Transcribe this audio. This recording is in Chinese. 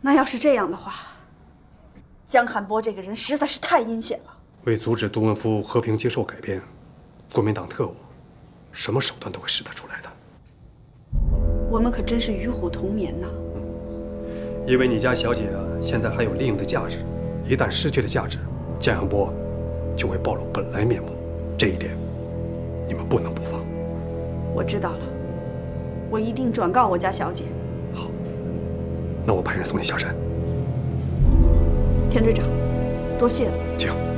那要是这样的话，江汉波这个人实在是太阴险了。 为阻止杜文夫和平接受改编，国民党特务什么手段都会使得出来的。 我们可真是与虎同眠呐！ 因为你家小姐啊，现在还有利用的价值，一旦失去了价值，江汉波就会暴露本来面目。这一点，你们不能不防。 我知道了，我一定转告我家小姐。 好，那我派人送你下山。 田队长，多谢了。 请。